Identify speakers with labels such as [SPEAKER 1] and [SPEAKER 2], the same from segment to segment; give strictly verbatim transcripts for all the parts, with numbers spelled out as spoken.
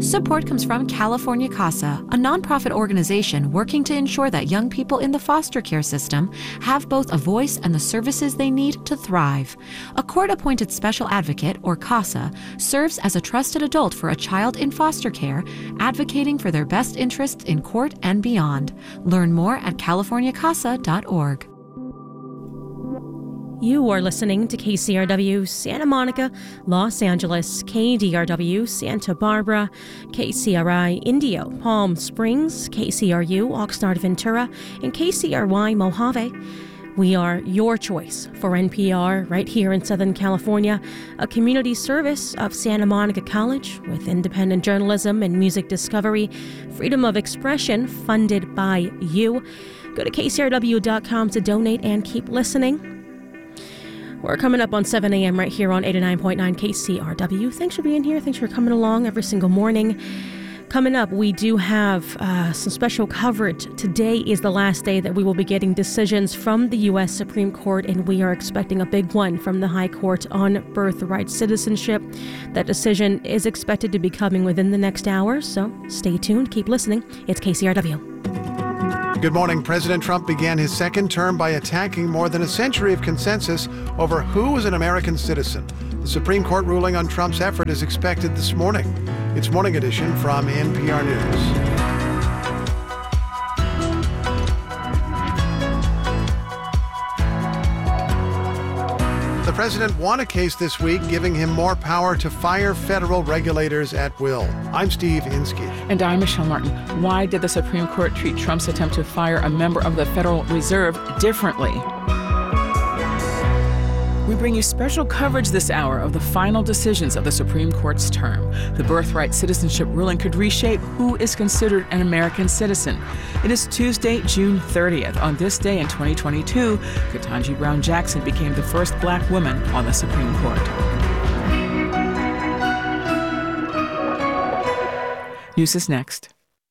[SPEAKER 1] Support comes from California CASA, a nonprofit organization working to ensure that young people in the foster care system have both a voice and the services they need to thrive. A court-appointed special advocate, or CASA, serves as a trusted adult for a child in foster care, advocating for their best interests in court and beyond. Learn more at california casa dot org.
[SPEAKER 2] You are listening to K C R W Santa Monica, Los Angeles, K D R W Santa Barbara, K C R I Indio, Palm Springs, K C R U Oxnard Ventura, and K C R Y Mojave. We are your choice for N P R right here in Southern California, a community service of Santa Monica College with independent journalism and music discovery, freedom of expression funded by you. Go to K C R W dot com to donate and keep listening. We're coming up on seven a.m. right here on eighty-nine point nine K C R W. Thanks for being here. Thanks for coming along every single morning. Coming up, we do have uh, some special coverage. Today is the last day that we will be getting decisions from the U S Supreme Court, and we are expecting a big one from the High Court on birthright citizenship. That decision is expected to be coming within the next hour, so stay tuned. Keep listening. It's K C R W.
[SPEAKER 3] Good morning. President Trump began his second term by attacking more than a century of consensus over who is an American citizen. The Supreme Court ruling on Trump's effort is expected this morning. It's Morning Edition from N P R News. The president won a case this week giving him more power to fire federal regulators at will. I'm Steve Inskeep.
[SPEAKER 4] And I'm Michelle Martin. Why did the Supreme Court treat Trump's attempt to fire a member of the Federal Reserve differently? We bring you special coverage this hour of the final decisions of the Supreme Court's term. The birthright citizenship ruling could reshape who is considered an American citizen. It is Tuesday, June thirtieth. On this day in twenty twenty-two, Ketanji Brown Jackson became the first black woman on the Supreme Court. News is next.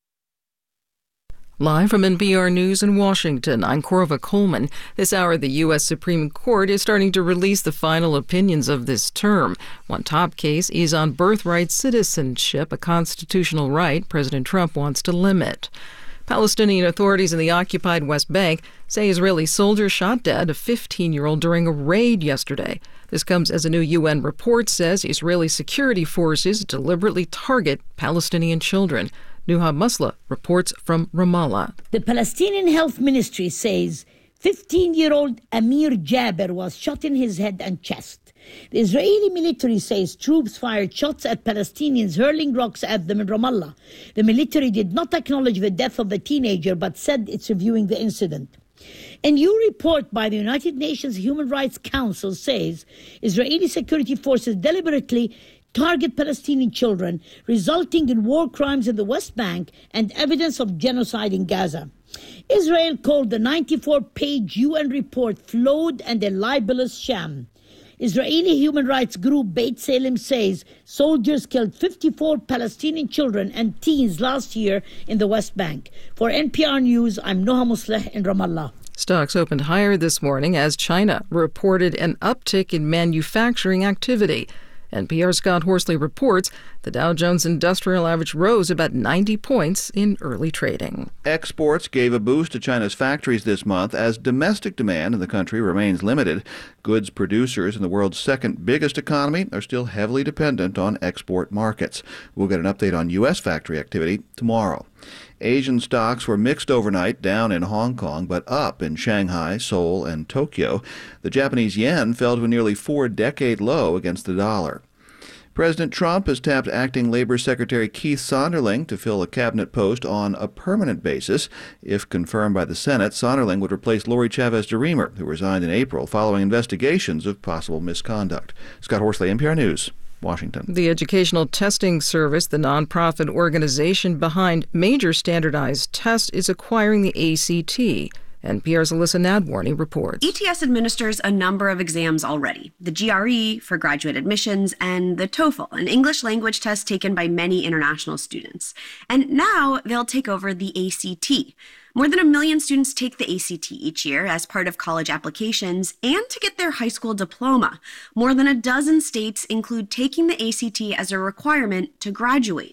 [SPEAKER 5] Live from N P R News in Washington, I'm Corva Coleman. This hour, the U S Supreme Court is starting to release the final opinions of this term. One top case is on birthright citizenship, a constitutional right President Trump wants to limit. Palestinian authorities in the occupied West Bank say Israeli soldiers shot dead a fifteen-year-old during a raid yesterday. This comes as a new U N report says Israeli security forces deliberately target Palestinian children. Nuha Musla reports from Ramallah.
[SPEAKER 6] The Palestinian Health Ministry says fifteen-year-old Amir Jaber was shot in his head and chest. The Israeli military says troops fired shots at Palestinians hurling rocks at them in Ramallah. The military did not acknowledge the death of the teenager but said it's reviewing the incident. A new report by the United Nations Human Rights Council says Israeli security forces deliberately target Palestinian children, resulting in war crimes in the West Bank and evidence of genocide in Gaza. Israel called the ninety-four page U N report flawed and a libelous sham. Israeli human rights group Beit Salem says soldiers killed fifty-four Palestinian children and teens last year in the West Bank. For N P R News, I'm Noha Musleh in Ramallah.
[SPEAKER 5] Stocks opened higher this morning as China reported an uptick in manufacturing activity. N P R's Scott Horsley reports the Dow Jones Industrial Average rose about ninety points in early trading.
[SPEAKER 7] Exports gave a boost to China's factories this month as domestic demand in the country remains limited. Goods producers in the world's second biggest economy are still heavily dependent on export markets. We'll get an update on U S factory activity tomorrow. Asian stocks were mixed overnight, down in Hong Kong, but up in Shanghai, Seoul, and Tokyo. The Japanese yen fell to a nearly four-decade low against the dollar. President Trump has tapped acting Labor Secretary Keith Sonderling to fill a cabinet post on a permanent basis. If confirmed by the Senate, Sonderling would replace Lori Chavez DeRemer, who resigned in April following investigations of possible misconduct. Scott Horsley, N P R News, Washington.
[SPEAKER 5] The Educational Testing Service, the nonprofit organization behind major standardized tests, is acquiring the A C T. N P R's Alyssa Nadwarny reports.
[SPEAKER 8] E T S administers a number of exams already. The G R E for graduate admissions and the TOEFL, an English language test taken by many international students. And now they'll take over the A C T. More than a million students take the A C T each year as part of college applications and to get their high school diploma. More than a dozen states include taking the A C T as a requirement to graduate.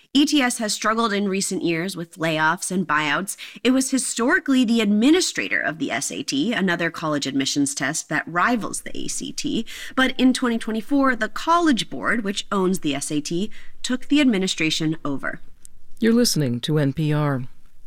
[SPEAKER 8] E T S has struggled in recent years with layoffs and buyouts. It was historically the administrator of the S A T, another college admissions test that rivals the A C T. But in twenty twenty-four, the College Board, which owns the S A T, took the administration over.
[SPEAKER 5] You're listening to N P R.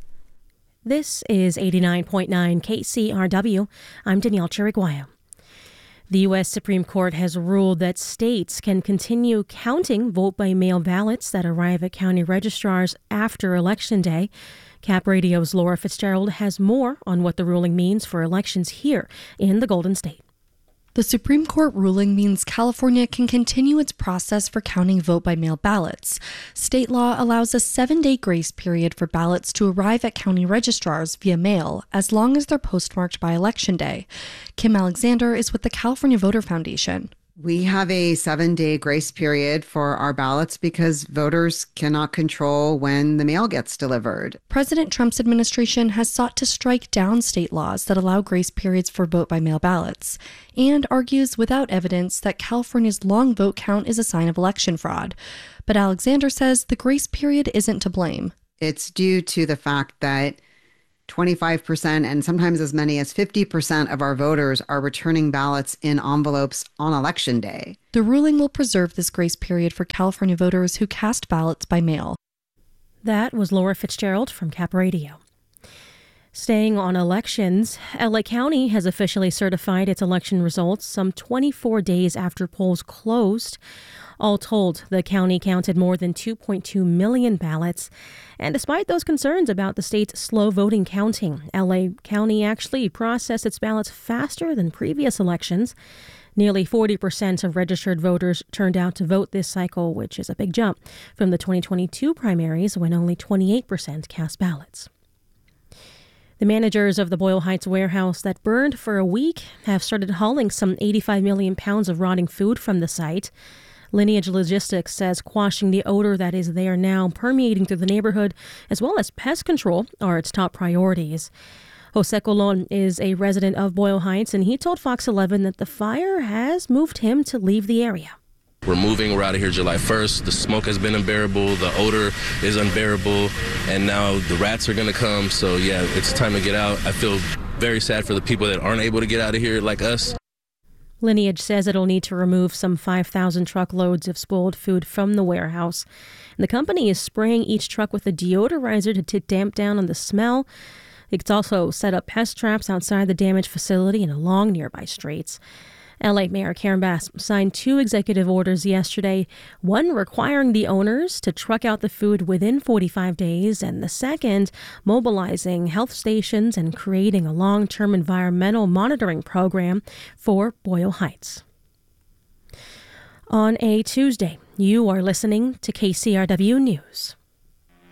[SPEAKER 2] This is eighty-nine point nine K C R W. I'm Danielle Chiriguayo. The U S Supreme Court has ruled that states can continue counting vote-by-mail ballots that arrive at county registrars after Election Day. Cap Radio's Laura Fitzgerald has more on what the ruling means for elections here in the Golden State.
[SPEAKER 9] The Supreme Court ruling means California can continue its process for counting vote-by-mail ballots. State law allows a seven-day grace period for ballots to arrive at county registrars via mail, as long as they're postmarked by Election Day. Kim Alexander is with the California Voter Foundation.
[SPEAKER 10] We have a seven-day grace period for our ballots because voters cannot control when the mail gets delivered.
[SPEAKER 9] President Trump's administration has sought to strike down state laws that allow grace periods for vote-by-mail ballots, and argues without evidence that California's long vote count is a sign of election fraud. But Alexander says the grace period isn't to blame.
[SPEAKER 10] It's due to the fact that twenty-five percent and sometimes as many as fifty percent of our voters are returning ballots in envelopes on Election Day.
[SPEAKER 9] The ruling will preserve this grace period for California voters who cast ballots by mail.
[SPEAKER 2] That was Laura Fitzgerald from Cap Radio. Staying on elections, L A County has officially certified its election results some twenty-four days after polls closed. All told, the county counted more than two point two million ballots. And despite those concerns about the state's slow voting counting, L A County actually processed its ballots faster than previous elections. Nearly forty percent of registered voters turned out to vote this cycle, which is a big jump from the twenty twenty-two primaries when only twenty-eight percent cast ballots. The managers of the Boyle Heights warehouse that burned for a week have started hauling some eighty-five million pounds of rotting food from the site. Lineage Logistics says quashing the odor that is there now permeating through the neighborhood, as well as pest control, are its top priorities. Jose Colon is a resident of Boyle Heights, and he told Fox eleven that the fire has moved him to leave the area.
[SPEAKER 11] We're moving. We're out of here July first. The smoke has been unbearable. The odor is unbearable. And now the rats are going to come. So, yeah, it's time to get out. I feel very sad for the people that aren't able to get out of here like us.
[SPEAKER 2] Lineage says it'll need to remove some five thousand truckloads of spoiled food from the warehouse. And the company is spraying each truck with a deodorizer to, to damp down on the smell. It's also set up pest traps outside the damaged facility and along nearby streets. L A Mayor Karen Bass signed two executive orders yesterday, one requiring the owners to truck out the food within forty-five days, and the second mobilizing health stations and creating a long-term environmental monitoring program for Boyle Heights. On a Tuesday, you are listening to K C R W News.